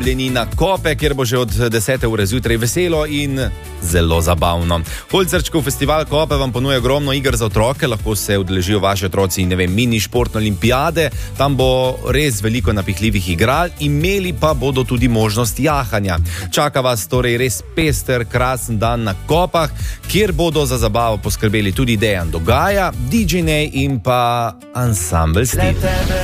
Na Kope, kjer bo že od 10. ure zjutraj veselo in zelo zabavno. Holcerčkov festival Kope vam ponuja ogromno iger za otroke, lahko se udeležijo vaši otroci, mini športne olimpijade, tam bo res veliko napihljivih igral, imeli pa bodo tudi možnost jahanja. Čaka vas torej res pester, krasen dan na Kopah, kjer bodo za zabavo poskrbeli tudi Dejan Dogaja, DJ Nej in pa ansambel Stil.